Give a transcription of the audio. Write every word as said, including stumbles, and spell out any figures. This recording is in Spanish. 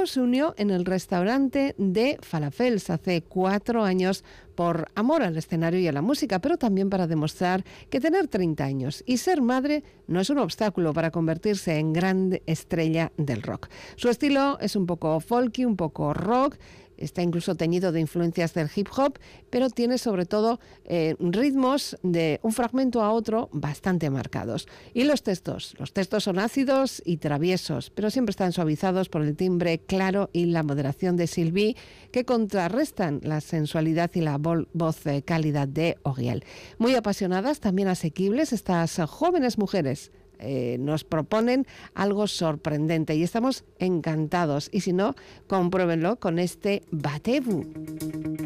se unió en el restaurante de Falafels hace cuatro años por amor al escenario y a la música, pero también para demostrar que tener treinta años y ser madre no es un obstáculo para convertirse en gran estrella del rock. Su estilo es un poco folky, un poco rock, está incluso teñido de influencias del hip hop, pero tiene sobre todo eh, ritmos de un fragmento a otro bastante marcados. Y los textos, los textos son ácidos y traviesos, pero siempre están suavizados por el timbre claro y la moderación de Sylvie, que contrarrestan la sensualidad y la voz eh, cálida de Auriel. Muy apasionadas, también asequibles, estas jóvenes mujeres Eh, nos proponen algo sorprendente y estamos encantados. Y si no, compruébenlo con este Batevu.